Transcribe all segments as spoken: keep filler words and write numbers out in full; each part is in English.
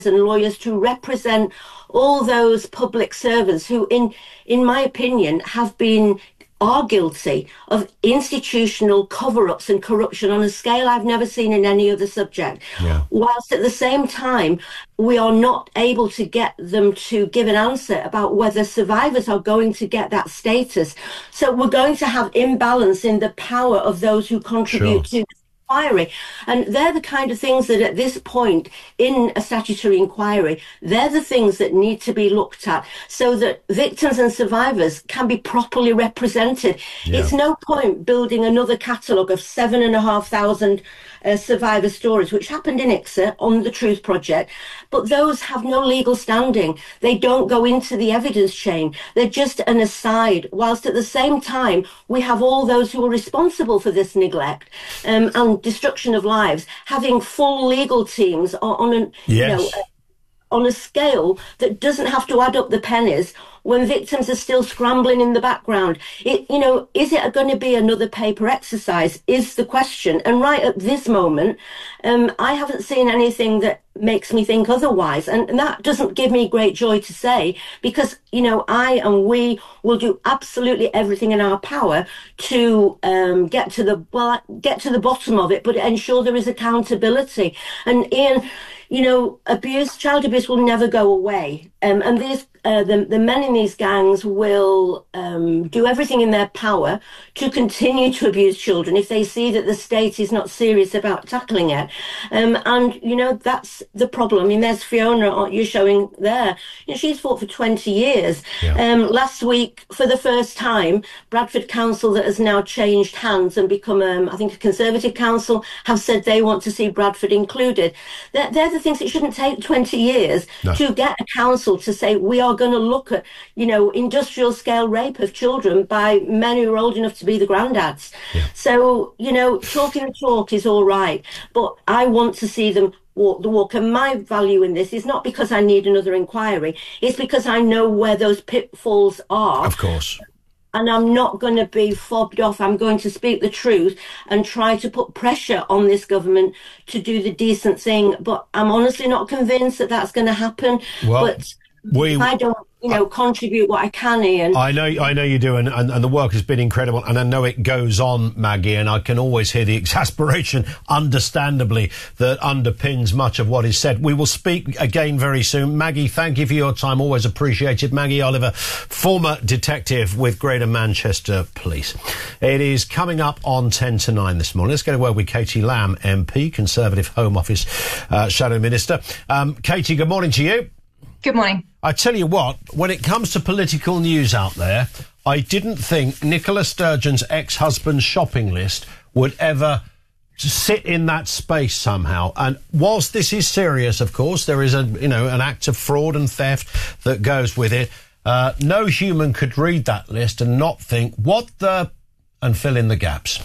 and lawyers to represent all those public servants who, in in my opinion, have been are guilty of institutional cover-ups and corruption on a scale I've never seen in any other subject. Yeah. Whilst at the same time, we are not able to get them to give an answer about whether survivors are going to get that status. So we're going to have imbalance in the power of those who contribute Sure. to inquiry. And they're the kind of things that at this point in a statutory inquiry, they're the things that need to be looked at so that victims and survivors can be properly represented. Yeah. It's no point building another catalogue of seven and a half thousand uh, survivor stories, which happened in I C S A on the Truth Project, but those have no legal standing. They don't go into the evidence chain. They're just an aside, whilst at the same time, we have all those who are responsible for this neglect um, and destruction of lives, having full legal teams on, on an, Yes. you know, uh, on a scale that doesn't have to add up the pennies when victims are still scrambling in the background. It, you know, is it going to be another paper exercise is the question. And right at this moment, um, I haven't seen anything that makes me think otherwise. And, and that doesn't give me great joy to say, because, you know, I and we will do absolutely everything in our power to um, get to the, well, get to the bottom of it, but ensure there is accountability. And Ian, you know, abuse, child abuse will never go away. Um, and these, uh, the, the men in these gangs will um, do everything in their power to continue to abuse children if they see that the state is not serious about tackling it. Um, and, you know, that's the problem. I mean, there's Fiona, you're showing there. You know, she's fought for twenty years. Yeah. Um, last week, for the first time, Bradford Council, that has now changed hands and become, um, I think, a Conservative council, have said they want to see Bradford included. They're, they're the things that shouldn't take twenty years No. to get a council to say, we are going to look at, you know, industrial scale rape of children by men who are old enough to be the granddads. Yeah. So, you know, talking the talk is all right, but I want to see them walk the walk. And my value in this is not because I need another inquiry. It's because I know where those pitfalls are. Of course. And I'm not going to be fobbed off. I'm going to speak the truth and try to put pressure on this government to do the decent thing. But I'm honestly not convinced that that's going to happen. Well, but we, if I don't, you know, contribute what I can, Ian. I know, I know you do, and, and, and the work has been incredible, and I know it goes on, Maggie, and I can always hear the exasperation, understandably, that underpins much of what is said. We will speak again very soon. Maggie, thank you for your time, always appreciated. Maggie Oliver, former detective with Greater Manchester Police. It is coming up on ten to nine this morning. Let's get a word with Katie Lamb, M P, Conservative Home Office uh, Shadow Minister. Um, Katie, good morning to you. Good morning. I tell you what, when it comes to political news out there, I didn't think Nicola Sturgeon's ex-husband's shopping list would ever sit in that space somehow. And whilst this is serious, of course, there is a, you know, an act of fraud and theft that goes with it. Uh, no human could read that list and not think, what the, and fill in the gaps.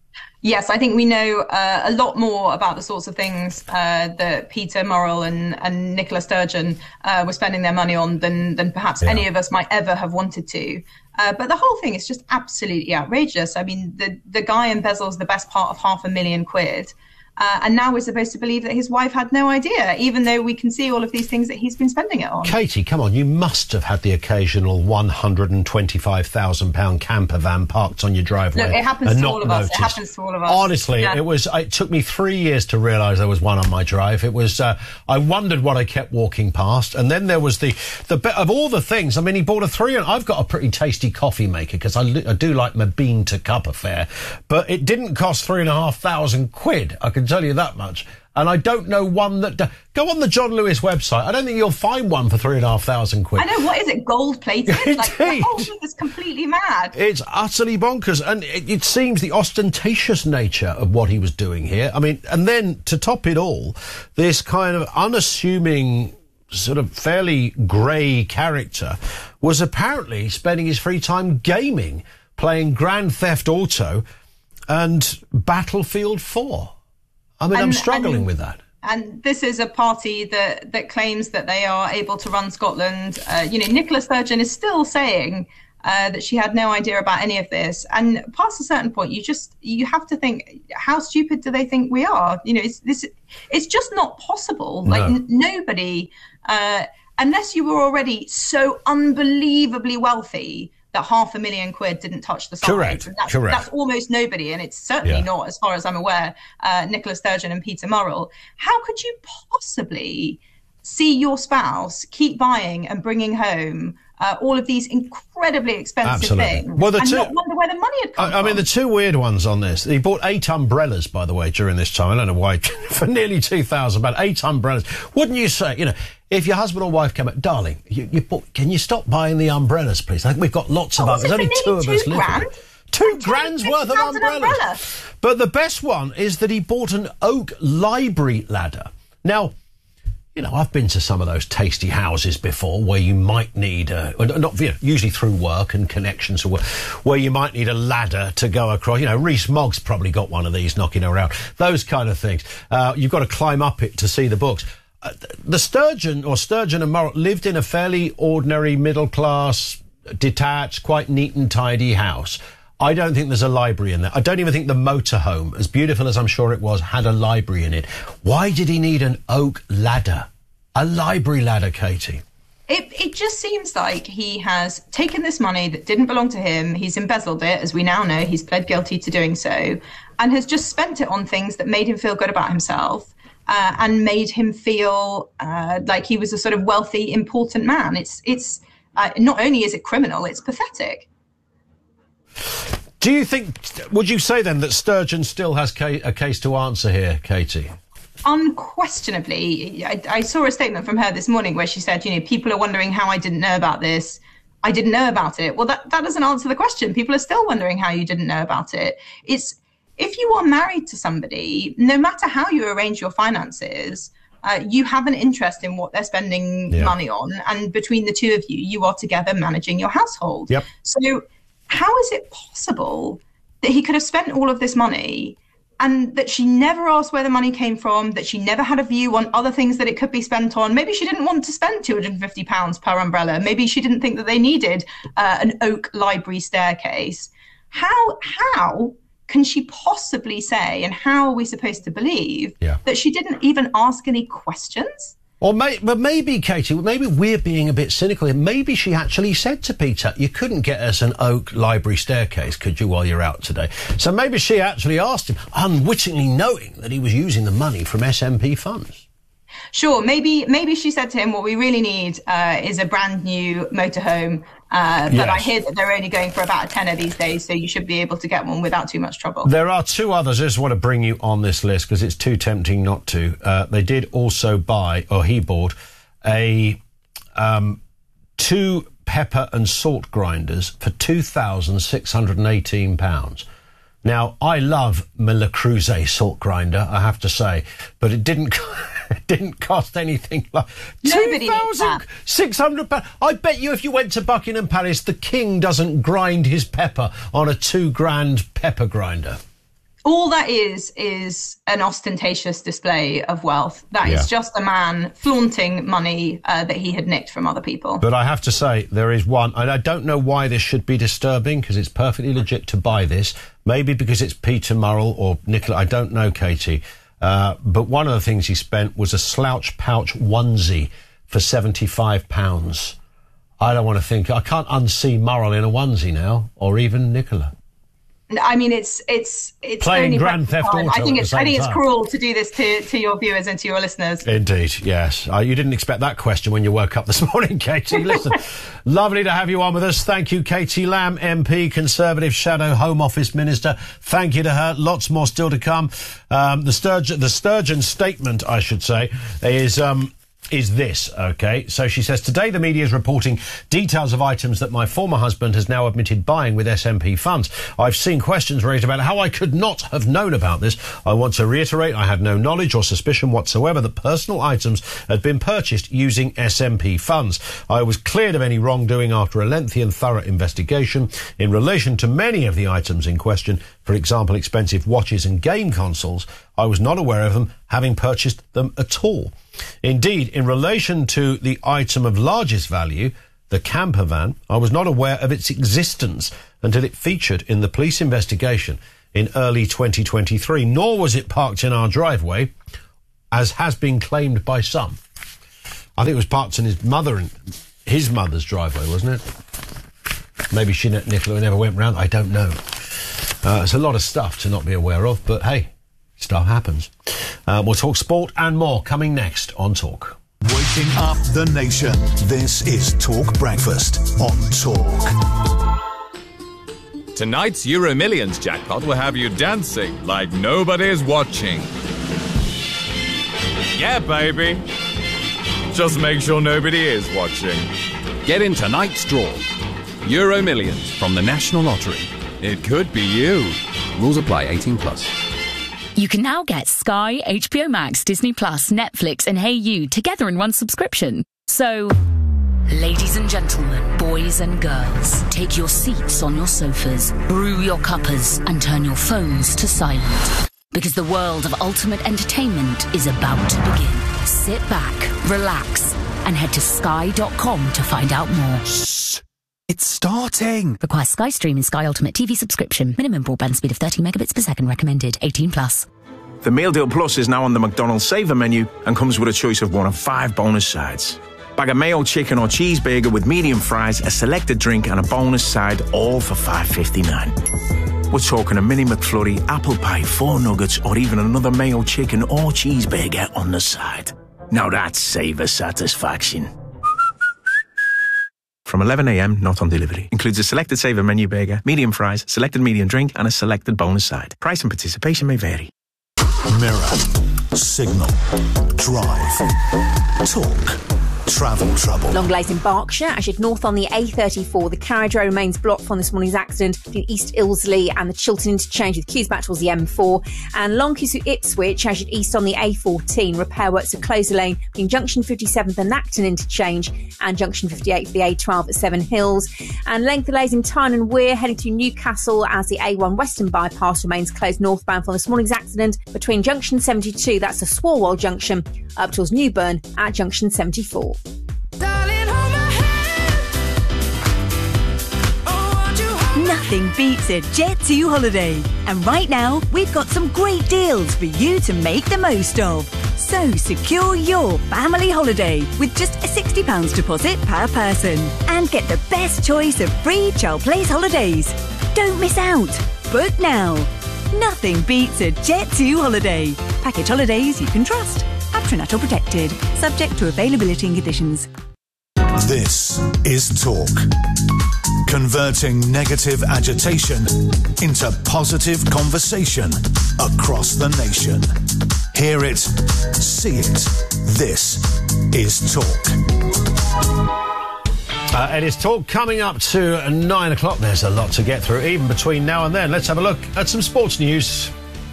Yes, I think we know uh, a lot more about the sorts of things uh, that Peter Murrell and, and Nicola Sturgeon uh, were spending their money on than, than perhaps Yeah. any of us might ever have wanted to. Uh, but the whole thing is just absolutely outrageous. I mean, the, the guy embezzles the best part of half a million quid. Uh, and now we're supposed to believe that his wife had no idea, even though we can see all of these things that he's been spending it on. Katie, come on, you must have had the occasional one hundred twenty-five thousand pound camper van parked on your driveway. Look, it happens and to not all of us. It noticed. happens to all of us. Honestly, Yeah. it was. It took me three years to realise there was one on my drive. It was. Uh, I wondered what I kept walking past, and then there was the the bit of all the things. I mean, he bought a three, and I've got a pretty tasty coffee maker because I, li- I do like my bean to cup affair, but it didn't cost three and a half thousand quid. I can tell you that much. And I don't know one that... Do- Go on the John Lewis website. I don't think you'll find one for three and a half thousand quid. I know, what is it, gold-plated? Like, the Indeed. whole thing is completely mad. It's utterly bonkers. And it, it seems the ostentatious nature of what he was doing here. I mean, and then to top it all, this kind of unassuming, sort of fairly grey character was apparently spending his free time gaming, playing Grand Theft Auto and Battlefield four. I mean, And- I'm struggling and- with that. And this is a party that, that claims that they are able to run Scotland. Uh, you know, Nicola Sturgeon is still saying uh, that she had no idea about any of this. And past a certain point, you just you have to think, how stupid do they think we are? You know, it's this it's just not possible. No. Like n- nobody, uh, unless you were already so unbelievably wealthy that half a million quid didn't touch the side. Correct. That's, Correct. that's almost nobody, and it's certainly Yeah. not, as far as I'm aware, uh, Nicola Sturgeon and Peter Murrell. How could you possibly see your spouse keep buying and bringing home uh, all of these incredibly expensive Absolutely. things Well, the and two- not wonder where the money had come I, I from? mean, the two weird ones on this. He bought eight umbrellas, by the way, during this time. I don't know why, for nearly two thousand, about eight umbrellas. Wouldn't you say, you know, if your husband or wife came up, darling, you, you bought, can you stop buying the umbrellas, please? I think we've got lots of Oh, us. was There's it only for two of nearly us two living. grand? Two grand's worth of pounds an umbrellas. umbrella. But the best one is that he bought an oak library ladder. Now, you know, I've been to some of those tasty houses before where you might need, a, not you know, usually through work and connections, or where you might need a ladder to go across. You know, Rees Mogg's probably got one of these knocking around. Those kind of things. Uh, you've got to climb up it to see the books. Uh, the Sturgeon, or Sturgeon and Murrell, lived in a fairly ordinary, middle-class, detached, quite neat and tidy house. I don't think there's a library in there. I don't even think the motorhome, as beautiful as I'm sure it was, had a library in it. Why did he need an oak ladder? A library ladder, Katie? It, it just seems like he has taken this money that didn't belong to him. He's embezzled it, as we now know. He's pled guilty to doing so, and has just spent it on things that made him feel good about himself. Uh, and made him feel uh, like he was a sort of wealthy, important man. It's it's uh, not only is it criminal, it's pathetic. Do you think, would you say then that Sturgeon still has ca- a case to answer here, Katie? Unquestionably. I, I saw a statement from her this morning where she said, you know, people are wondering how I didn't know about this. I didn't know about it. Well, that, that doesn't answer the question. People are still wondering how you didn't know about it. It's, if you are married to somebody, no matter how you arrange your finances, uh, you have an interest in what they're spending Yeah. money on. And between the two of you, you are together managing your household. Yep. So how is it possible that he could have spent all of this money and that she never asked where the money came from, that she never had a view on other things that it could be spent on? Maybe she didn't want to spend two hundred fifty pounds per umbrella. Maybe she didn't think that they needed uh, an oak library staircase. How, how can she possibly say, and how are we supposed to believe, Yeah. that she didn't even ask any questions? Or may, but maybe, Katie, maybe we're being a bit cynical here. Maybe she actually said to Peter, you couldn't get us an oak library staircase, could you, while you're out today? So maybe she actually asked him, unwittingly knowing that he was using the money from S M P funds. Sure, maybe maybe she said to him, what we really need uh, is a brand new motorhome. Uh, but Yes. I hear that they're only going for about a tenner these days, so you should be able to get one without too much trouble. There are two others I just want to bring you on this list because it's too tempting not to. Uh, they did also buy, or he bought, a um, two pepper and salt grinders for two thousand six hundred eighteen pounds. Now, I love my Le Creuset salt grinder, I have to say, but it didn't it didn't cost anything like Nobody needs that. two thousand six hundred pounds. I bet you if you went to Buckingham Palace, the king doesn't grind his pepper on a two grand pepper grinder. All that is is an ostentatious display of wealth. That Yeah. is just a man flaunting money uh, that he had nicked from other people. But I have to say, there is one, and I don't know why this should be disturbing, because it's perfectly legit to buy this. Maybe because it's Peter Murrell or Nicola, I don't know, Katie. Uh, but one of the things he spent was a slouch pouch onesie for seventy-five pounds. I don't want to think, I can't unsee Murrell in a onesie now, or even Nicola. I mean, it's it's it's Playing only Grand breakfast Theft time. Auto I think at it's the I same think it's time. cruel to do this to, to your viewers and to your listeners. Indeed, yes. Uh, you didn't expect that question when you woke up this morning, Katie. Listen, lovely to have you on with us. Thank you, Katie Lamb, M P, Conservative Shadow Home Office Minister. Thank you to her. Lots more still to come. Um, the Sturgeon, the Sturgeon statement, I should say, is... Um, is this, okay? So she says, today the media is reporting details of items that my former husband has now admitted buying with S M P funds. I've seen questions raised about how I could not have known about this. I want to reiterate I had no knowledge or suspicion whatsoever that personal items had been purchased using S M P funds. I was cleared of any wrongdoing after a lengthy and thorough investigation. In relation to many of the items in question, for example, expensive watches and game consoles, I was not aware of them having purchased them at all. Indeed, in relation to the item of largest value, the camper van. I was not aware of its existence until it featured in the police investigation in early twenty twenty-three, nor was it parked in our driveway, as has been claimed by some. I think it was parked in his mother and his mother's driveway, wasn't it? Maybe she, Nicola, never went round. I don't know. Uh, it's a lot of stuff to not be aware of, but hey, stuff happens. Uh, we'll talk sport and more coming next on Talk. Waking up the nation. This is Talk Breakfast on Talk. Tonight's Euro Millions jackpot will have you dancing like nobody's watching. Yeah, baby. Just make sure nobody is watching. Get in tonight's draw. Euro Millions from the National Lottery. It could be you. Rules apply. eighteen plus. You can now get Sky, H B O Max, Disney Plus, Netflix and Hey You together in one subscription. So, ladies and gentlemen, boys and girls, take your seats on your sofas, brew your cuppers and turn your phones to silent. Because the world of ultimate entertainment is about to begin. Sit back, relax and head to sky dot com to find out more. Shh. It's starting. Requires Sky Stream and Sky Ultimate T V subscription. Minimum broadband speed of thirty megabits per second recommended. eighteen plus. The Meal Deal Plus is now on the McDonald's Saver menu and comes with a choice of one of five bonus sides. Bag of mayo, chicken or cheeseburger with medium fries, a selected drink and a bonus side, all for five fifty-nine. We're talking a mini McFlurry, apple pie, four nuggets or even another mayo, chicken or cheeseburger on the side. Now that's Saver satisfaction. From eleven a m, not on delivery. Includes a selected Saver menu burger, medium fries, selected medium drink and a selected bonus side. Price and participation may vary. Mirror, Signal, Drive, Talk. Travel trouble. Long delays in Berkshire as you'd north on the A thirty-four. The carriage road remains blocked from this morning's accident between East Ilsley and the Chiltern interchange with queues back towards the M four. And long queues to Ipswich as you'd east on the A fourteen. Repair works at Closer Lane between Junction fifty-seventh and Acton interchange and Junction fifty-eight for the A twelve at Seven Hills. And length delays in Tyne and Wear heading to Newcastle as the A one Western bypass remains closed northbound from this morning's accident between Junction seventy-two, that's the Swalwell Junction, up towards Newburn at Junction seventy-four. Nothing beats a Jet two holiday. And right now, we've got some great deals for you to make the most of. So secure your family holiday with just a sixty pounds deposit per person. And get the best choice of free Child Place holidays. Don't miss out. Book now. Nothing beats a Jet two holiday. Package holidays you can trust. Patronato protected. Subject to availability and conditions. This is Talk. Converting negative agitation into positive conversation across the nation. Hear it, see it. This is Talk. Uh, it is Talk coming up to nine o'clock. There's a lot to get through, even between now and then. Let's have a look at some sports news.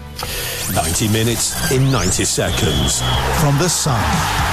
ninety minutes in ninety seconds. From The Sun.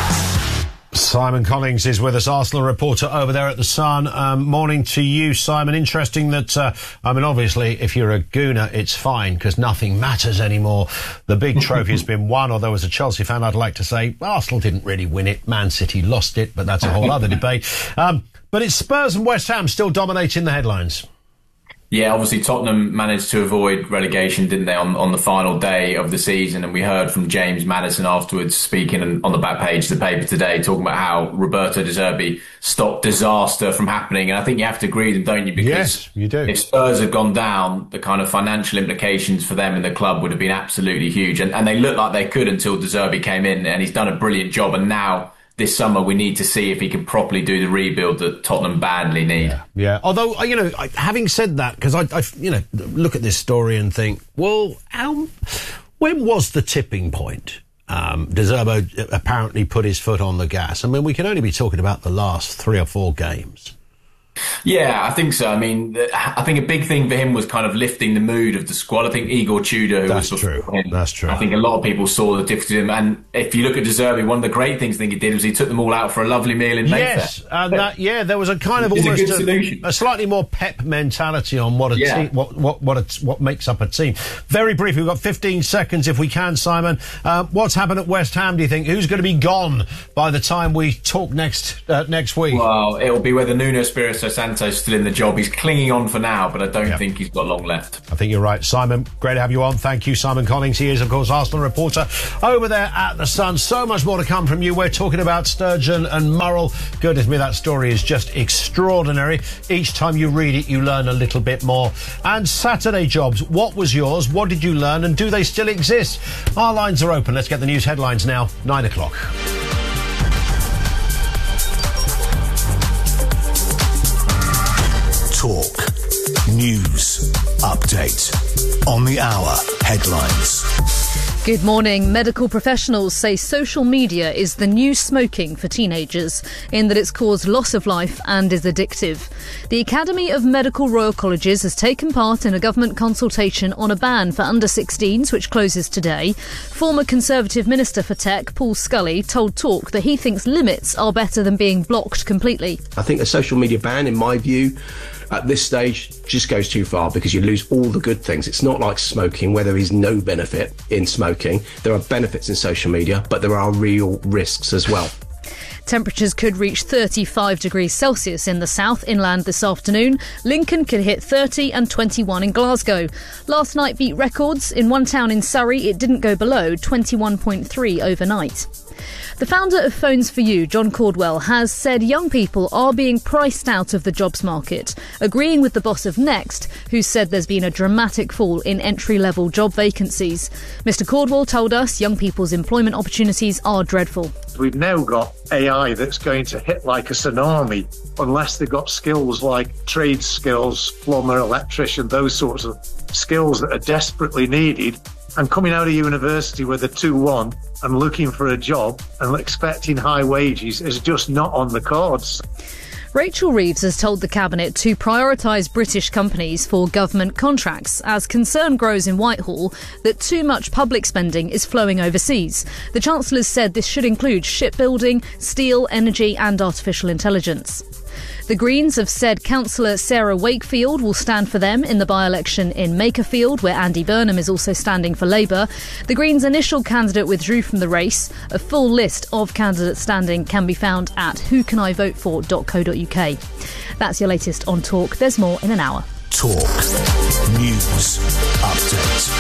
Simon Collins is with us, Arsenal reporter over there at The Sun. Um, morning to you, Simon. Interesting that, uh, I mean, obviously, if you're a Gooner, it's fine, because nothing matters anymore. The big trophy has been won, although as a Chelsea fan, I'd like to say Arsenal didn't really win it. Man City lost it, but that's a whole other debate. Um, but it's Spurs and West Ham still dominating the headlines. Yeah, obviously Tottenham managed to avoid relegation, didn't they, on, on the final day of the season? And we heard from James Maddison afterwards, speaking on the back page of the paper today, talking about how Roberto De Zerbi stopped disaster from happening. And I think you have to agree with him, don't you? Because yes, you do. If Spurs had gone down, the kind of financial implications for them and the club would have been absolutely huge. And, and they looked like they could until De Zerbi came in, and he's done a brilliant job. And now, this summer, we need to see if he can properly do the rebuild that Tottenham badly need. Yeah, yeah. Although, you know, having said that, because I, I, you know, look at this story and think, well, how, when was the tipping point? Um, De Zerbi apparently put his foot on the gas. I mean, we can only be talking about the last three or four games. Yeah, I think so. I mean, I think a big thing for him was kind of lifting the mood of the squad. I think Igor Tudor, who That's was true. Him, That's true. I think a lot of people saw the difference in him. And if you look at De Zerbi, one of the great things I think he did was he took them all out for a lovely meal in Mayfair. Yes, and that, yeah, there was a kind of It's almost a, good a, a slightly more pep mentality on what a Yeah. team, what what what, a, what makes up a team. Very briefly, we've got fifteen seconds if we can, Simon. Uh, what's happened at West Ham? Do you think who's going to be gone by the time we talk next uh, next week? Well, it'll be whether Nuno Espirito Santo's still in the job. He's clinging on for now, but I don't Yep. think he's got long left. I think you're right, Simon. Great to have you on. Thank you, Simon Collins. He is, of course, Arsenal reporter over there at The Sun. So much more to come from you. We're talking about Sturgeon and Murrell. Goodness me, that story is just extraordinary. Each time you read it, you learn a little bit more. And Saturday jobs. What was yours? What did you learn? And do they still exist? Our lines are open. Let's get the news headlines now. Nine o'clock. Talk. News. Update. On the hour. Headlines. Good morning. Medical professionals say social media is the new smoking for teenagers, in that it's caused loss of life and is addictive. The Academy of Medical Royal Colleges has taken part in a government consultation on a ban for under sixteens, which closes today. Former Conservative Minister for Tech, Paul Scully, told Talk that he thinks limits are better than being blocked completely. I think a social media ban, in my view, at this stage, just goes too far because you lose all the good things. It's not like smoking, where there is no benefit in smoking. There are benefits in social media, but there are real risks as well. Temperatures could reach thirty-five degrees Celsius in the south inland this afternoon. Lincoln could hit thirty and twenty-one in Glasgow. Last night beat records. In one town in Surrey, it didn't go below twenty-one point three overnight. The founder of Phones for You, John Caldwell, has said young people are being priced out of the jobs market, agreeing with the boss of Next, who said there's been a dramatic fall in entry-level job vacancies. Mister Caldwell told us young people's employment opportunities are dreadful. We've now got A I that's going to hit like a tsunami unless they've got skills like trade skills, plumber, electrician, those sorts of skills that are desperately needed. And coming out of university with a two one and looking for a job and expecting high wages is just not on the cards. Rachel Reeves has told the Cabinet to prioritise British companies for government contracts as concern grows in Whitehall that too much public spending is flowing overseas. The Chancellor said this should include shipbuilding, steel, energy and artificial intelligence. The Greens have said Councillor Sarah Wakefield will stand for them in the by-election in Makerfield, where Andy Burnham is also standing for Labour. The Greens' initial candidate withdrew from the race. A full list of candidates standing can be found at who can I vote for dot co dot uk. That's your latest on Talk. There's more in an hour. Talk. News. Update.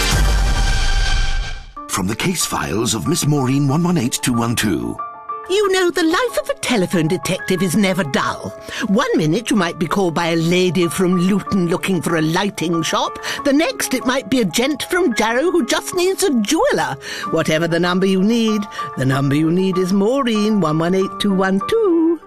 From the case files of Miss Maureen one one eight two one two. You know, the life of a telephone detective is never dull. One minute you might be called by a lady from Luton looking for a lighting shop. The next it might be a gent from Jarrow who just needs a jeweller. Whatever the number you need, the number you need is Maureen one one eight two one two.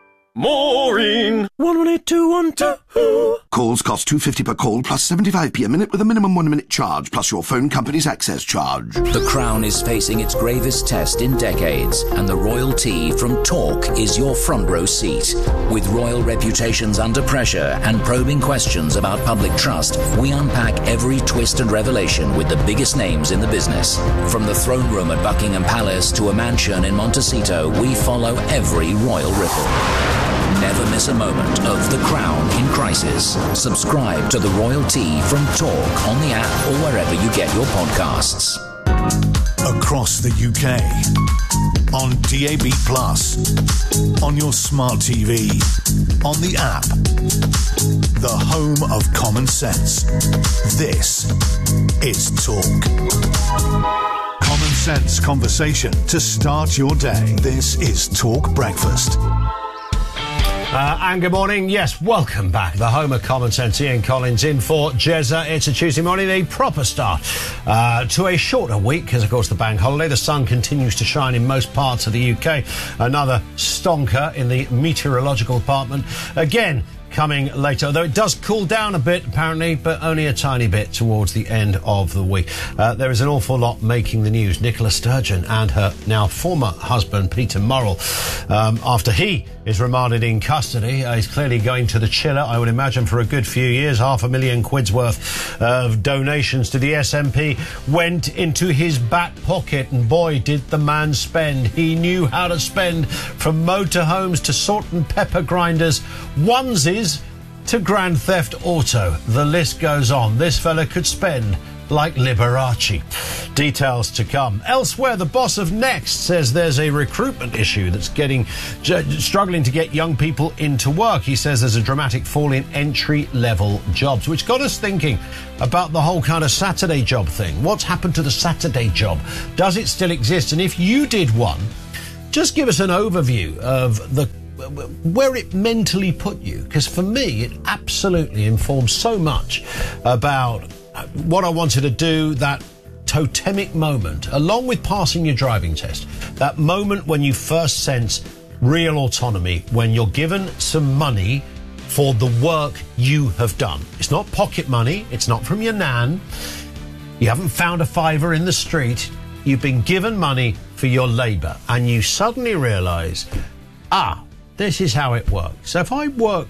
Maureen one one eight two one two. Calls cost two pounds fifty per call plus seventy-five p a minute with a minimum one minute charge plus your phone company's access charge. The Crown is facing its gravest test in decades, and the Royal Tea from Talk is your front row seat. With royal reputations under pressure and probing questions about public trust, we unpack every twist and revelation with the biggest names in the business. From the throne room at Buckingham Palace to a mansion in Montecito, we follow every royal ripple. Never miss a moment of The Crown in crisis. Subscribe to The Royal Tea from Talk on the app or wherever you get your podcasts. Across the U K. On D A B plus. On your smart T V. On the app. The home of common sense. This is Talk. Common sense conversation to start your day. This is Talk Breakfast. Uh, and good morning. Yes, welcome back. The home of common sense. Ian Collins in for Jezza. It's a Tuesday morning, a proper start uh, to a shorter week because, of course, the bank holiday. The sun continues to shine in most parts of the U K. Another stonker in the meteorological department. Again, coming later, although it does cool down a bit, apparently, but only a tiny bit towards the end of the week. Uh, there is an awful lot making the news. Nicola Sturgeon and her now former husband, Peter Murrell, um, after he is remanded in custody, uh, he's clearly going to the chiller, I would imagine, for a good few years. Half a million quid's worth of donations to the S N P went into his back pocket, and boy, did the man spend. He knew how to spend, from motorhomes to salt and pepper grinders, onesies to Grand Theft Auto. The list goes on. This fella could spend like Liberace. Details to come. Elsewhere, the boss of Next says there's a recruitment issue that's getting j- struggling to get young people into work. He says there's a dramatic fall in entry-level jobs, which got us thinking about the whole kind of Saturday job thing. What's happened to the Saturday job? Does it still exist? And if you did one, just give us an overview of the where it mentally put you, because for me it absolutely informs so much about what I wanted to do, that totemic moment, along with passing your driving test, that moment when you first sense real autonomy, when you're given some money for the work you have done. It's not pocket money, it's not from your nan, you haven't found a fiver in the street, you've been given money for your labour, and you suddenly realise, ah, this is how it works. So if I work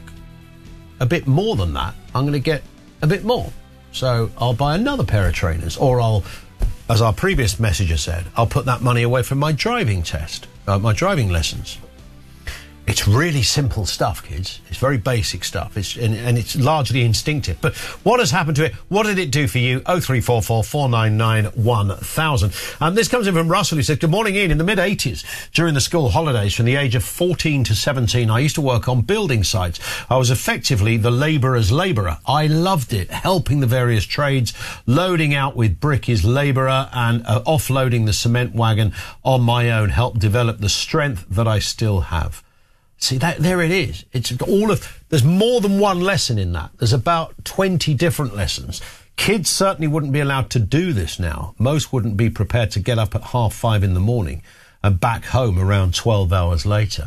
a bit more than that, I'm going to get a bit more. So I'll buy another pair of trainers, or I'll, as our previous messenger said, I'll put that money away from my driving test, uh, my driving lessons. It's really simple stuff, kids. It's very basic stuff. It's and, and it's largely instinctive. But what has happened to it? What did it do for you? oh three four four, four nine nine, one thousand. And this comes in from Russell, who said, good morning, Ian. In the mid-eighties, during the school holidays, from the age of fourteen to seventeen, I used to work on building sites. I was effectively the labourer's labourer. I loved it, helping the various trades, loading out with brick as labourer, and uh, offloading the cement wagon on my own helped develop the strength that I still have. See, that, there it is. It's all of, there's more than one lesson in that. There's about twenty different lessons. Kids certainly wouldn't be allowed to do this now. Most wouldn't be prepared to get up at half five in the morning and back home around twelve hours later.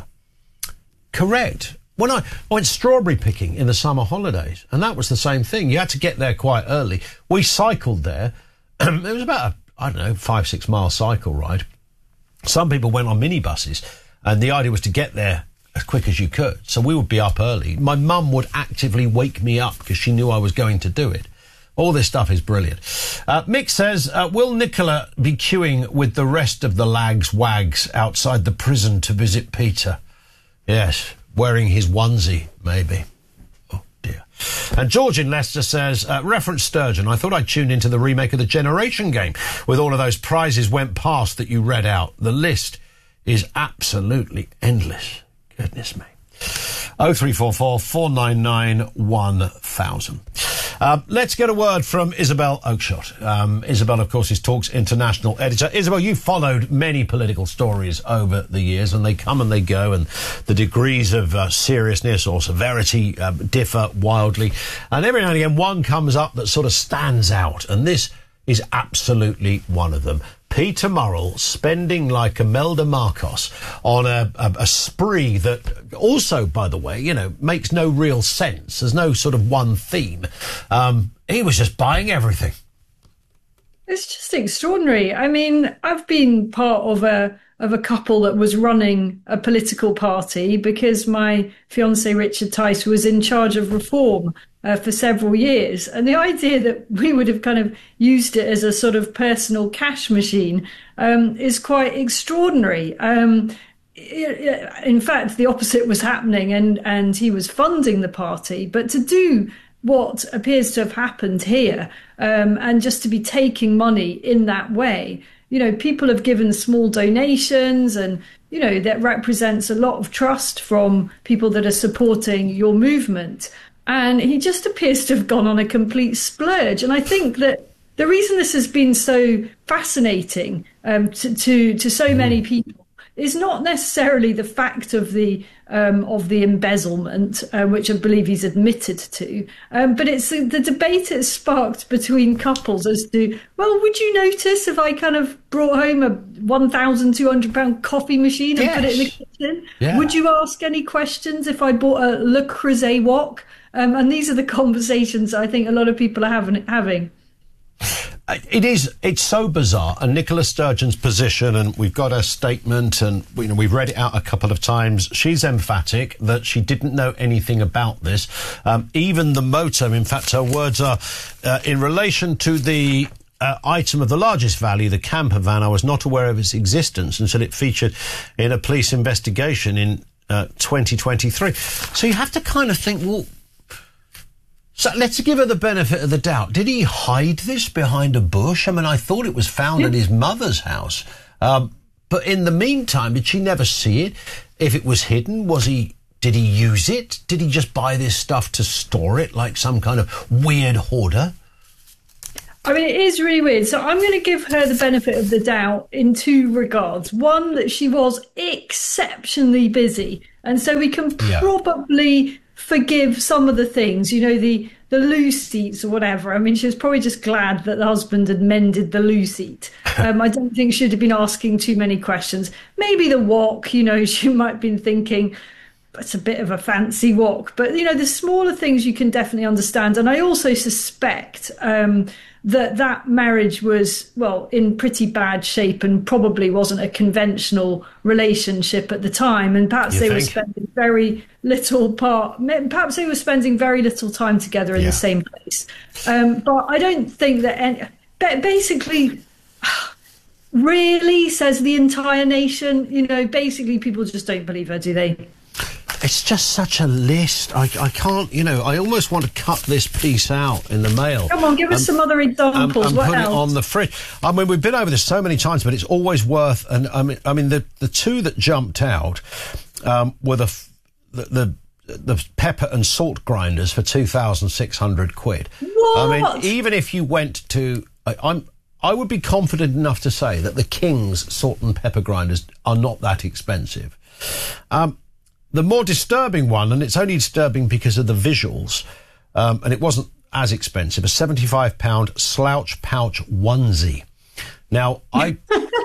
Correct. When I, I went strawberry picking in the summer holidays, and that was the same thing. You had to get there quite early. We cycled there. It was about a, I don't know, five, six mile cycle ride. Some people went on minibuses, and the idea was to get there as quick as you could. So we would be up early. My mum would actively wake me up because she knew I was going to do it. All this stuff is brilliant. Uh, Mick says, uh, will Nicola be queuing with the rest of the lags wags outside the prison to visit Peter? Yes, wearing his onesie, maybe. Oh, dear. And George in Leicester says, uh, reference Sturgeon, I thought I'd tuned into the remake of the Generation game with all of those prizes went past that you read out. The list is absolutely endless. Goodness me. oh three four four, four nine nine, one thousand. Uh, let's get a word from Isabel Oakeshott. Um, Isabel, of course, is Talk's international editor. Isabel, you've followed many political stories over the years, and they come and they go, and the degrees of uh, seriousness or severity uh, differ wildly. And every now and again, one comes up that sort of stands out, and this is absolutely one of them. Peter Murrell spending like Imelda Marcos on a, a, a spree that also, by the way, you know, makes no real sense. There's no sort of one theme. Um, he was just buying everything. It's just extraordinary. I mean, I've been part of a of a couple that was running a political party because my fiancé Richard Tice was in charge of reform uh, for several years. And the idea that we would have kind of used it as a sort of personal cash machine um, is quite extraordinary. Um, in fact, the opposite was happening, and, and he was funding the party. But to do what appears to have happened here um, and just to be taking money in that way, you know, people have given small donations, and, you know, that represents a lot of trust from people that are supporting your movement. And he just appears to have gone on a complete splurge. And I think that the reason this has been so fascinating um, to, to, to so many people is not necessarily the fact of the um, of the embezzlement, uh, which I believe he's admitted to, um, but it's the, the debate it's sparked between couples as to, well, would you notice if I kind of brought home a one thousand two hundred pound coffee machine and yes. put it in the kitchen? Yeah. Would you ask any questions if I bought a Le Creuset wok? Um, and these are the conversations I think a lot of people are having. having. It is. It's so bizarre. And Nicola Sturgeon's position, and we've got her statement, and you know we've read it out a couple of times. She's emphatic that she didn't know anything about this. Um, even the motor, in fact, her words are uh, in relation to the uh, item of the largest value, the camper van. I was not aware of its existence until it featured in a police investigation in uh, twenty twenty-three. So you have to kind of think, well. So let's give her the benefit of the doubt. Did he hide this behind a bush? I mean, I thought it was found yeah. at his mother's house. Um, but in the meantime, did she never see it? If it was hidden, was he? Did he use it? Did he just buy this stuff to store it like some kind of weird hoarder? I mean, it is really weird. So I'm going to give her the benefit of the doubt in two regards. One, that she was exceptionally busy. And so we can yeah. probably forgive some of the things, you know, the the loo seats or whatever. I mean, she was probably just glad that the husband had mended the loo seat. Um, I don't think she'd have been asking too many questions. Maybe the wok, you know, she might have been thinking, it's a bit of a fancy wok. But, you know, the smaller things you can definitely understand. And I also suspect um, that that marriage was, well, in pretty bad shape and probably wasn't a conventional relationship at the time. And perhaps You they think? were spending very little part, perhaps they were spending very little time together in Yeah. the same place. Um, but I don't think that any, basically, really, says the entire nation, you know, basically people just don't believe her, do they? It's just such a list. I, I can't, you know, I almost want to cut this piece out in the mail. Come on, give us Um, some other examples. And, and what put else? it on the fridge. I mean, we've been over this so many times, but it's always worth. And I mean, I mean, the the two that jumped out um, were the, f- the the the pepper and salt grinders for two thousand six hundred quid. What? I mean, even if you went to, I, I'm. I would be confident enough to say that the King's salt and pepper grinders are not that expensive. Um, the more disturbing one, and it's only disturbing because of the visuals, um, and it wasn't as expensive, a seventy-five pound slouch pouch onesie. Now, I...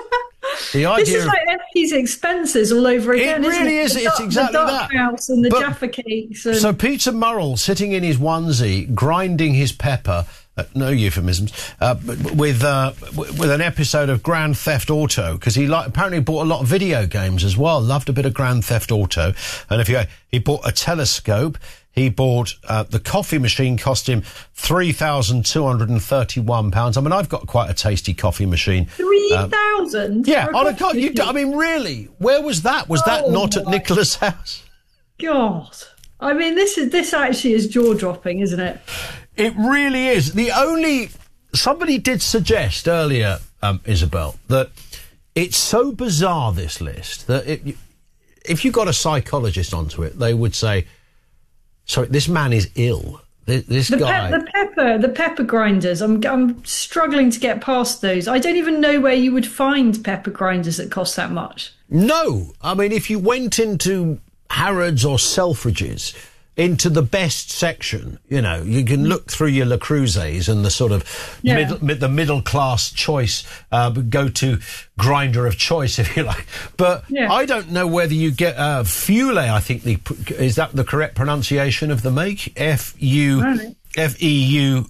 the idea this is like F P's expenses all over again, it isn't really it? is. The It's duck- exactly the that. duck house and the But- Jaffa cakes. And... So Peter Murrell sitting in his onesie, grinding his pepper, uh, no euphemisms, uh, with uh, w- with an episode of Grand Theft Auto, because he like, apparently bought a lot of video games as well. Loved a bit of Grand Theft Auto, and if you he bought a telescope. He bought uh, the coffee machine, cost him three thousand two hundred and thirty-one pounds. I mean, I've got quite a tasty coffee machine. Three thousand? Um, yeah, on a co- you, I mean, really, where was that? Was that Oh not at my Nicola's house? God. I mean, this is this actually is jaw-dropping, isn't it? It really is. The only... Somebody did suggest earlier, um, Isabel, that it's so bizarre, this list, that it, if you got a psychologist onto it, they would say, sorry, this man is ill. This, this The, guy... pe- the pepper, the pepper grinders. I'm I'm struggling to get past those. I don't even know where you would find pepper grinders that cost that much. No. I mean, if you went into Harrods or Selfridges, into the best section, you know, you can look through your Le Creusets and the sort of Yeah. middle, mid, the middle class choice, uh, go to grinder of choice, if you like. But Yeah. I don't know whether you get uh, Fule. I think the is that the correct pronunciation of the make? F U F E U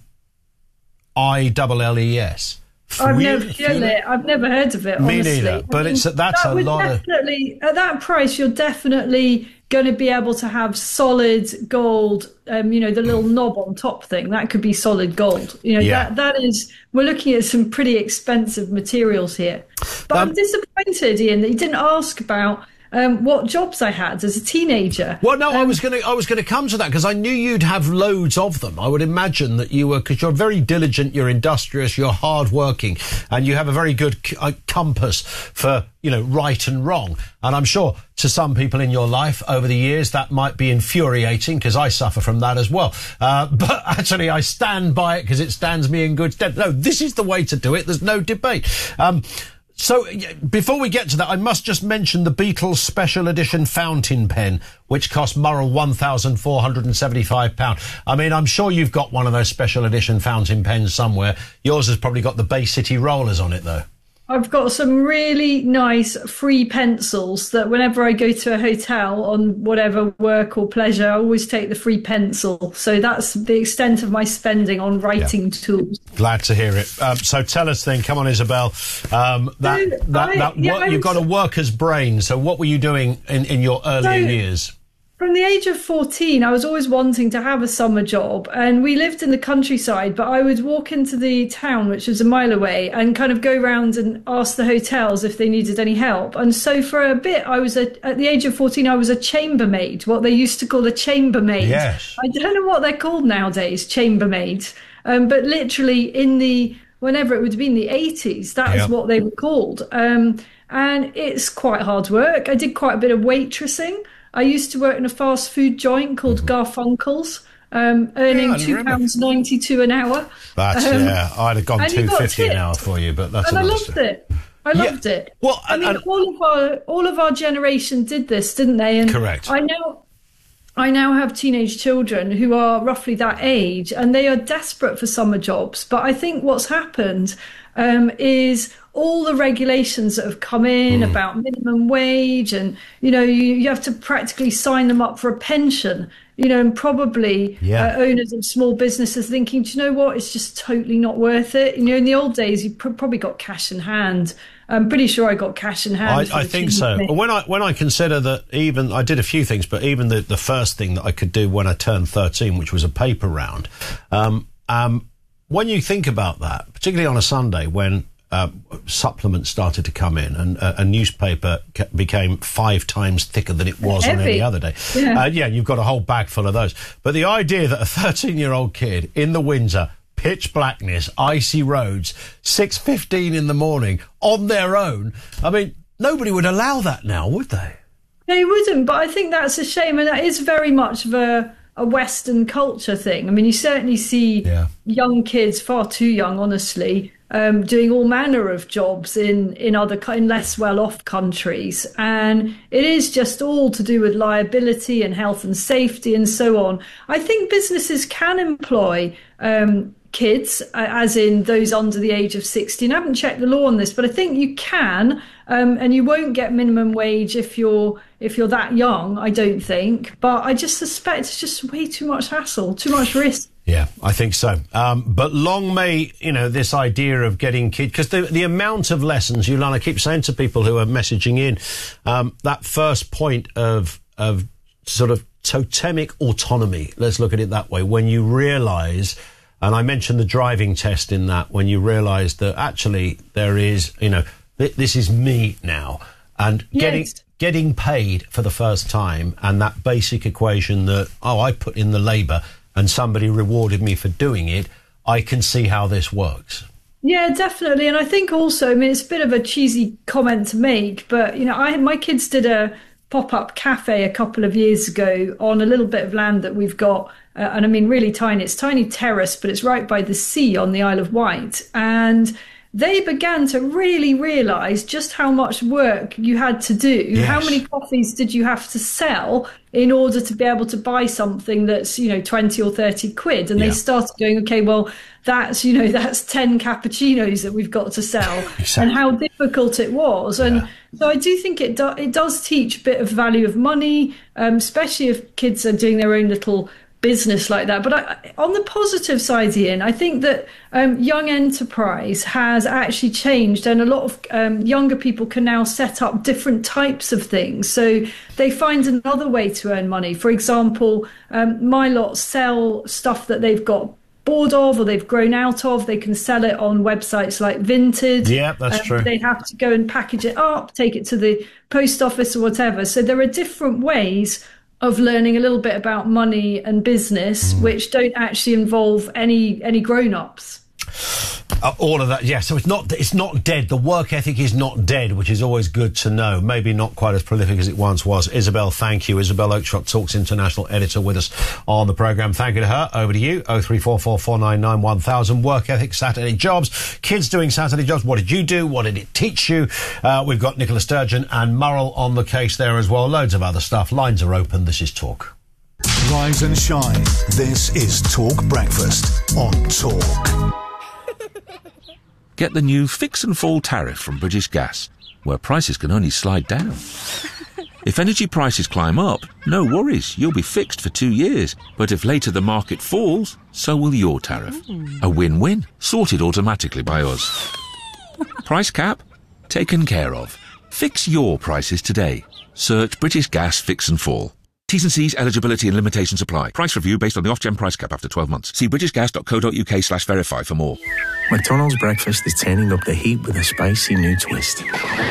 I L L E S. I've Fule- never Fule? it. I've never heard of it. Me honestly. neither, but I mean, it's- that's that a would lot of- definitely at that price. You're definitely going to be able to have solid gold. Um, you know, the little knob on top thing that could be solid gold. You know, Yeah. that that is. We're looking at some pretty expensive materials here. But Um, I'm disappointed, Ian, that you didn't ask about. Um, what jobs I had as a teenager. Well, no, I was going to I was going to come to that because I knew you'd have loads of them. I would imagine that you were, because you're very diligent, you're industrious, you're hardworking, and you have a very good c- uh, compass for, you know, right and wrong. And I'm sure to some people in your life over the years that might be infuriating, because I suffer from that as well. Uh, but actually, I stand by it because it stands me in good stead. No, this is the way to do it. There's no debate. Um, So, before we get to that, I must just mention the Beatles Special Edition fountain pen, which cost Murrell one thousand four hundred seventy-five pounds. I mean, I'm sure you've got one of those Special Edition fountain pens somewhere. Yours has probably got the Bay City rollers on it, though. I've got some really nice free pencils that whenever I go to a hotel on whatever work or pleasure, I always take the free pencil. So that's the extent of my spending on writing yeah. tools. Glad to hear it. Um, so tell us then, come on, Isabel, um, that, so that, I, that yeah, work, you've got a worker's brain. So what were you doing in, in your earlier so, years? From the age of fourteen, I was always wanting to have a summer job, and we lived in the countryside, but I would walk into the town, which was a mile away, and kind of go around and ask the hotels if they needed any help. And so for a bit, I was a, at the age of fourteen, I was a chambermaid, what they used to call a chambermaid. Yes. I don't know what they're called nowadays, chambermaids, um, but literally in the, whenever it would have been the eighties, that yep. is what they were called. Um, and it's quite hard work. I did quite a bit of waitressing. I used to work in a fast food joint called Garfunkel's, um, earning yeah, two pounds ninety-two an hour. That's, um, yeah, I'd have gone two fifty an hour for you, but that's and I another loved story. it. I loved yeah. it. Well, I and, mean, and, all of our all of our generation did this, didn't they? And correct. I know. I now have teenage children who are roughly that age, and they are desperate for summer jobs. But I think what's happened um, is all the regulations that have come in mm. about minimum wage, and you know, you, you have to practically sign them up for a pension. You know, and probably yeah. uh, owners of small businesses thinking, do you know what? It's just totally not worth it. You know, in the old days, you pr- probably got cash in hand. I'm pretty sure I got cash in hand. I, I think so. Thing. When I when I consider that, even I did a few things, but even the, the first thing that I could do when I turned thirteen, which was a paper round, um, um, when you think about that, particularly on a Sunday when uh, supplements started to come in and uh, a newspaper ca- became five times thicker than it was Heavy. on any other day. Yeah. Uh, yeah, you've got a whole bag full of those. But the idea that a thirteen-year-old kid in the Windsor, pitch blackness, icy roads, six fifteen in the morning, on their own. I mean, nobody would allow that now, would they? They wouldn't, but I think that's a shame, and that is very much of a, a Western culture thing. I mean, you certainly see yeah. young kids, far too young, honestly, um, doing all manner of jobs in, in other in less well-off countries. And it is just all to do with liability and health and safety and so on. I think businesses can employ um kids, uh, as in those under the age of sixteen. I haven't checked the law on this, but I think you can, um, and you won't get minimum wage if you're if you're that young, I don't think. But I just suspect it's just way too much hassle, too much risk. Yeah, I think so. Um, but long may, you know, this idea of getting kids, because the, the amount of lessons, Yolanda, I keep saying to people who are messaging in, um, that first point of of sort of totemic autonomy, let's look at it that way, when you realise, and I mentioned the driving test in that, when you realise that actually there is, you know, th- this is me now. And yes. getting getting paid for the first time, and that basic equation that, oh, I put in the labour and somebody rewarded me for doing it, I can see how this works. Yeah, definitely. And I think also, I mean, it's a bit of a cheesy comment to make, but, you know, I my kids did a pop-up cafe a couple of years ago on a little bit of land that we've got. Uh, and I mean, really tiny. It's tiny terrace, but it's right by the sea on the Isle of Wight. And they began to really realise just how much work you had to do. Yes. How many coffees did you have to sell in order to be able to buy something that's, you know, twenty or thirty quid? And yeah. they started going, okay, well, that's, you know, that's ten cappuccinos that we've got to sell. Exactly. And how difficult it was. And yeah. so I do think it, do, it does teach a bit of value of money, um, especially if kids are doing their own little business like that. But I, on the positive side, Ian, I think that um, young enterprise has actually changed, and a lot of um, younger people can now set up different types of things. So they find another way to earn money. For example, um, my lot sell stuff that they've got bored of or they've grown out of. They can sell it on websites like Vinted. Yeah, that's um, true. They have to go and package it up, take it to the post office or whatever. So there are different ways of learning a little bit about money and business, mm. which don't actually involve any any grown-ups. Uh, all of that, yeah. So it's not it's not dead. The work ethic is not dead, which is always good to know. Maybe not quite as prolific as it once was. Isabel, thank you. Isabel Oakeshott, Talks International editor, with us on the programme. Thank you to her. Over to you. oh three four four, four nine nine, one thousand. Work ethic, Saturday jobs. Kids doing Saturday jobs. What did you do? What did it teach you? Uh, we've got Nicola Sturgeon and Murrell on the case there as well. Loads of other stuff. Lines are open. This is Talk. Rise and shine. This is Talk Breakfast on Talk. Get the new Fix and Fall tariff from British Gas, where prices can only slide down. If energy prices climb up, no worries, you'll be fixed for two years. But if later the market falls, so will your tariff. A win-win, sorted automatically by us. Price cap? Taken care of. Fix your prices today. Search British Gas Fix and Fall. T's and C's, eligibility and limitations apply. Price review based on the off-gen price cap after twelve months. See britishgas.co.uk slash verify for more. McDonald's breakfast is turning up the heat with a spicy new twist.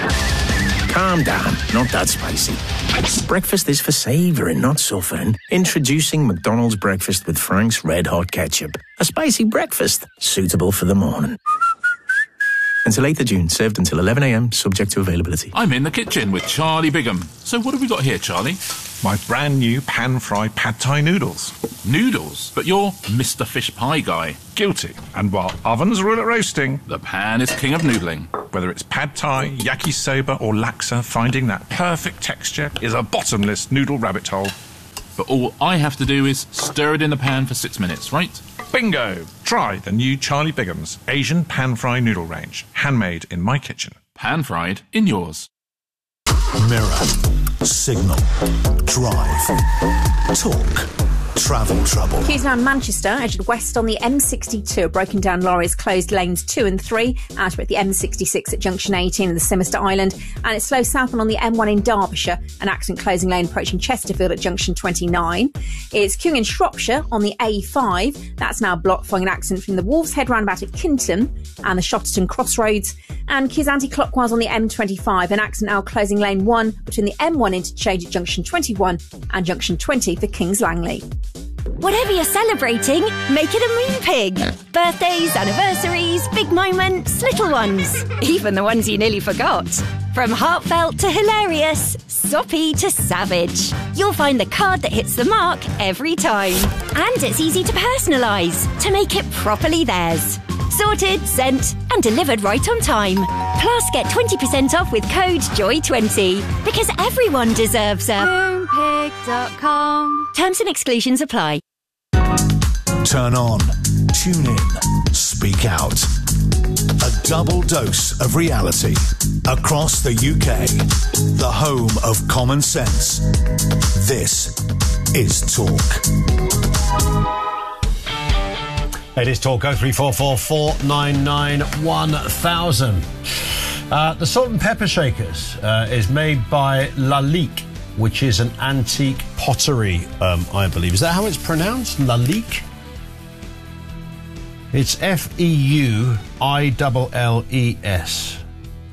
Calm down, not that spicy. Breakfast is for savouring, not suffering. Introducing McDonald's breakfast with Frank's Red Hot Ketchup. A spicy breakfast, suitable for the morning. Until eighth of June, served until eleven a m, subject to availability. I'm in the kitchen with Charlie Bigham. So what have we got here, Charlie? My brand new pan-fried pad thai noodles. Noodles? But you're Mister Fish Pie guy. Guilty. And while ovens rule at roasting, the pan is king of noodling. Whether it's pad thai, yakisoba or laksa, finding that perfect texture is a bottomless noodle rabbit hole. But all I have to do is stir it in the pan for six minutes, right? Bingo! Try the new Charlie Bigham's Asian pan-fried noodle range. Handmade in my kitchen. Pan-fried in yours. Mirror. Signal. Drive. Talk. Travel trouble. Queues around Manchester, edged west on the M sixty-two. Broken down lorries closed lanes two and three. Out at the M sixty-six at junction eighteen in the Simister Island. And it's slow southbound on the M one in Derbyshire. An accident closing lane approaching Chesterfield at junction twenty-nine. It's queuing in Shropshire on the A five. That's now blocked following an accident from the Wolves Head roundabout at Kinton and the Shotterton Crossroads. And queues anti-clockwise on the M twenty-five. An accident now closing lane one between the M one interchange at junction twenty-one and junction twenty for Kings Langley. Whatever you're celebrating, make it a moon pig. Birthdays, anniversaries, big moments, little ones. Even the ones you nearly forgot. From heartfelt to hilarious, soppy to savage. You'll find the card that hits the mark every time. And it's easy to personalise, to make it properly theirs. Sorted, sent and delivered right on time. Plus get twenty percent off with code joy twenty. Because everyone deserves a moonpig dot com. Terms and exclusions apply. Turn on, tune in, speak out. A double dose of reality across the U K. The home of common sense. This is Talk. It is Talk. oh three four four, four nine nine, one thousand. Uh, the Salt and Pepper Shakers uh, is made by Lalique, which is an antique pottery, um, I believe. Is that how it's pronounced? Lalique? It's F E U I L L E S.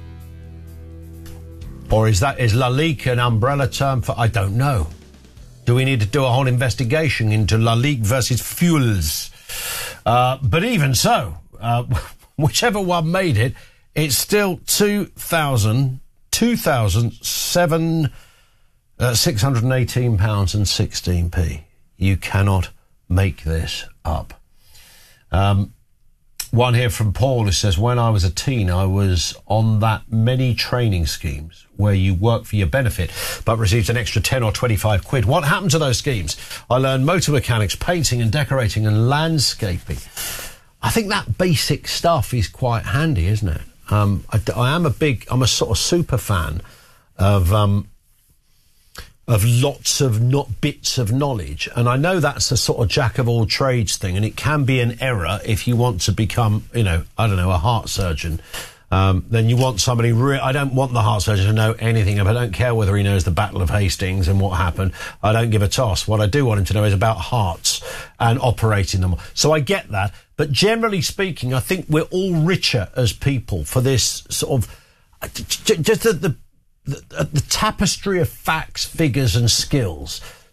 Or is that, is Lalique an umbrella term for, I don't know. Do we need to do a whole investigation into Lalique versus Fuels? Uh, but even so, uh, whichever one made it, it's still two thousand, two thousand seven, uh, six hundred eighteen pounds and sixteen p. You cannot make this up. Um, one here from Paul who says, when I was a teen, I was on that many training schemes where you work for your benefit but received an extra ten or twenty-five quid. What happened to those schemes? I learned motor mechanics, painting and decorating and landscaping. I think that basic stuff is quite handy, isn't it? Um, I, I am a big, I'm a sort of super fan of, um, of lots of not bits of knowledge. And I know that's a sort of jack of all trades thing, and it can be an error if you want to become, you know, I don't know, a heart surgeon. Um, then you want somebody re- I don't want the heart surgeon to know anything. I don't care whether he knows the Battle of Hastings and what happened. I don't give a toss. What I do want him to know is about hearts and operating them. So I get that. But generally speaking, I think we're all richer as people for this sort of, just the, the The, the tapestry of facts, figures and skills